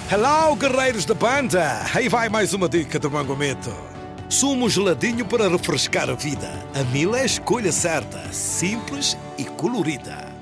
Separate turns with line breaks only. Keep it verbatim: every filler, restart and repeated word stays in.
Hello, guerreiros da banda! Aí vai mais uma dica do Mangomento. Sumo geladinho para refrescar a vida. A Mil é a escolha certa, simples e colorida.